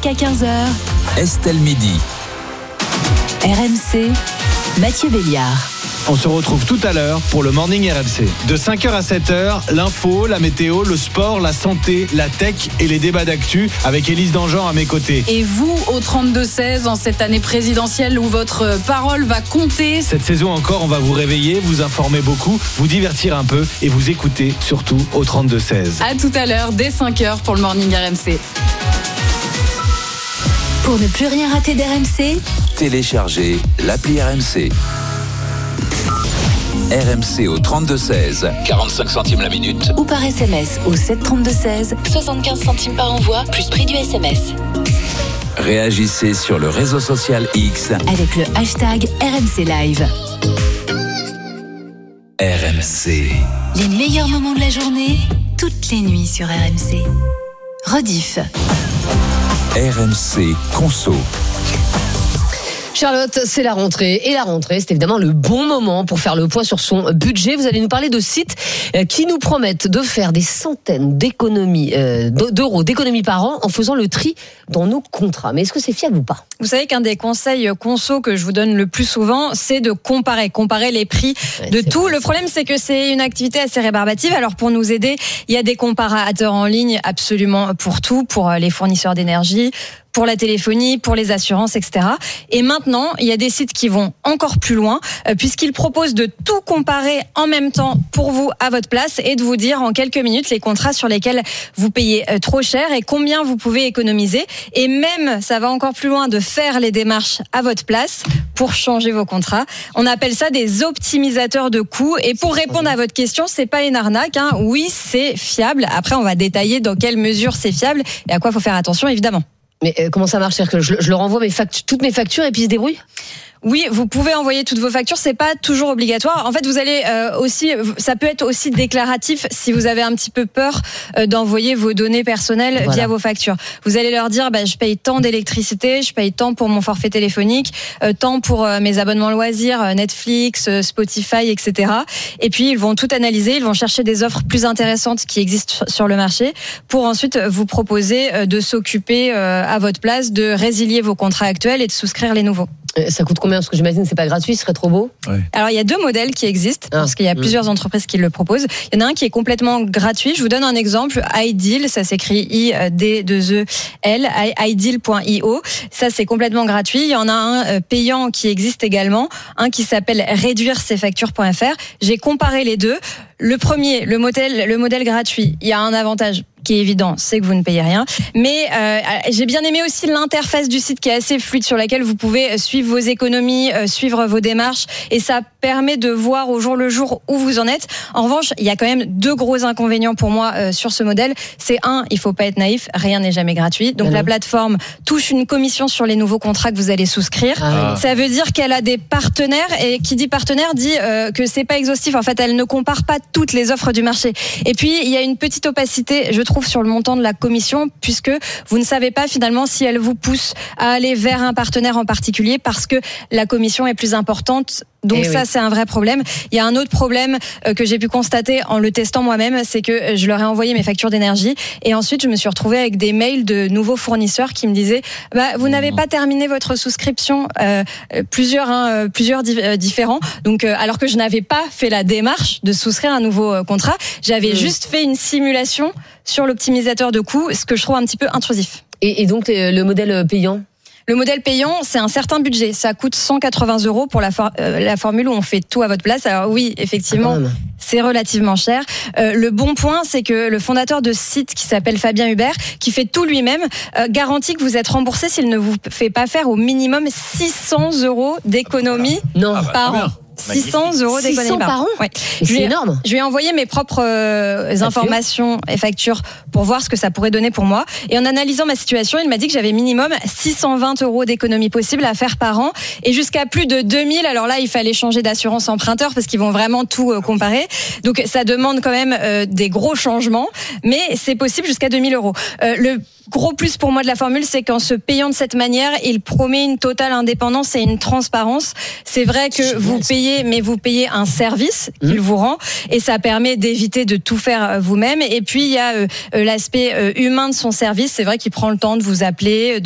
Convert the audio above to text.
jusqu'à 15h. Estelle Midi. RMC, Mathieu Béliard. On se retrouve tout à l'heure pour le Morning RMC. De 5h à 7h, l'info, la météo, le sport, la santé, la tech et les débats d'actu avec Élise Dangean à mes côtés. Et vous, au 32-16, en cette année présidentielle où votre parole va compter. Cette saison encore, on va vous réveiller, vous informer beaucoup, vous divertir un peu et vous écouter surtout au 32-16. À tout à l'heure, dès 5h pour le Morning RMC. Pour ne plus rien rater d'RMC, Téléchargez l'appli RMC. RMC au 32-16, 45 centimes la minute. ou par SMS au 732-16, 75 centimes par envoi, plus prix du SMS. Réagissez sur le réseau social X. Avec le hashtag RMC Live. RMC. Les meilleurs moments de la journée, toutes les nuits sur RMC. Rediff. RMC Conso. Charlotte, c'est la rentrée. Et la rentrée, c'est évidemment le bon moment pour faire le point sur son budget. Vous allez nous parler de sites qui nous promettent de faire des centaines d'euros d'économies par an en faisant le tri dans nos contrats. Mais est-ce que c'est fiable ou pas ? Vous savez qu'un des conseils conso que je vous donne le plus souvent, c'est de comparer les prix de tout. Vrai. Le problème, c'est que c'est une activité assez rébarbative. Alors pour nous aider, il y a des comparateurs en ligne absolument pour tout, pour les fournisseurs d'énergie, pour la téléphonie, pour les assurances, etc. Et maintenant, il y a des sites qui vont encore plus loin, puisqu'ils proposent de tout comparer en même temps pour vous à votre place et de vous dire en quelques minutes les contrats sur lesquels vous payez trop cher et combien vous pouvez économiser. Et même, ça va encore plus loin, de faire les démarches à votre place pour changer vos contrats. On appelle ça des optimisateurs de coûts. Et pour répondre à votre question, c'est pas une arnaque, hein. Oui, c'est fiable. Après, on va détailler dans quelle mesure c'est fiable et à quoi il faut faire attention, évidemment. Mais comment ça marche ? C'est-à-dire que je leur envoie toutes mes factures et puis ils se débrouillent ? Oui, vous pouvez envoyer toutes vos factures, c'est pas toujours obligatoire. En fait, vous allez aussi, ça peut être aussi déclaratif si vous avez un petit peu peur d'envoyer vos données personnelles via vos factures. Vous allez leur dire, je paye tant d'électricité, je paye tant pour mon forfait téléphonique, tant pour mes abonnements loisirs, Netflix, Spotify, etc. Et puis ils vont tout analyser, ils vont chercher des offres plus intéressantes qui existent sur le marché pour ensuite vous proposer de s'occuper à votre place, de résilier vos contrats actuels et de souscrire les nouveaux. Ça coûte combien ? Parce que j'imagine que c'est pas gratuit, ce serait trop beau. Ouais. Alors, il y a deux modèles qui existent, parce qu'il y a plusieurs entreprises qui le proposent. Il y en a un qui est complètement gratuit. Je vous donne un exemple. iDeal, ça s'écrit I-D-2-E-L, iDeal.io. Ça, c'est complètement gratuit. Il y en a un payant qui existe également, un qui s'appelle réduire-ses-factures.fr. J'ai comparé les deux. Le premier, le modèle gratuit, il y a un avantage qui est évident, c'est que vous ne payez rien. Mais j'ai bien aimé aussi l'interface du site qui est assez fluide, sur laquelle vous pouvez suivre vos économies, suivre vos démarches, et ça permet de voir au jour le jour où vous en êtes. En revanche, il y a quand même deux gros inconvénients pour moi sur ce modèle. C'est il faut pas être naïf, rien n'est jamais gratuit. Donc la plateforme touche une commission sur les nouveaux contrats que vous allez souscrire. Ça veut dire qu'elle a des partenaires, et qui dit partenaire dit que c'est pas exhaustif. En fait, elle ne compare pas toutes les offres du marché. Et puis, il y a une petite opacité, je trouve, sur le montant de la commission, puisque vous ne savez pas finalement si elle vous pousse à aller vers un partenaire en particulier, parce que la commission est plus importante. Donc c'est un vrai problème. Il y a un autre problème que j'ai pu constater en le testant moi-même, c'est que je leur ai envoyé mes factures d'énergie, et ensuite je me suis retrouvée avec des mails de nouveaux fournisseurs qui me disaient vous n'avez pas terminé votre souscription, plusieurs différents. Donc alors que je n'avais pas fait la démarche de souscrire un nouveau contrat, j'avais juste fait une simulation sur l'optimisateur de coûts, ce que je trouve un petit peu intrusif. Et donc le modèle payant ? Le modèle payant, c'est un certain budget. Ça coûte 180 € pour la formule où on fait tout à votre place. Alors oui, effectivement, c'est relativement cher. Le bon point, c'est que le fondateur de ce site, qui s'appelle Fabien Hubert, qui fait tout lui-même, garantit que vous êtes remboursé s'il ne vous fait pas faire au minimum 600 € d'économie par an. 600 € d'économie par an. Ouais. C'est énorme. Je lui ai envoyé mes propres informations et factures pour voir ce que ça pourrait donner pour moi. Et en analysant ma situation, il m'a dit que j'avais minimum 620 € d'économie possible à faire par an, et jusqu'à plus de 2000. Alors là, il fallait changer d'assurance emprunteur parce qu'ils vont vraiment tout comparer. Donc ça demande quand même des gros changements, mais c'est possible jusqu'à 2000 €. Le gros plus pour moi de la formule, c'est qu'en se payant de cette manière, il promet une totale indépendance et une transparence. C'est vrai que vous payez, mais vous payez un service qu'il vous rend, et ça permet d'éviter de tout faire vous-même. Et puis il y a l'aspect humain de son service. C'est vrai qu'il prend le temps de vous appeler,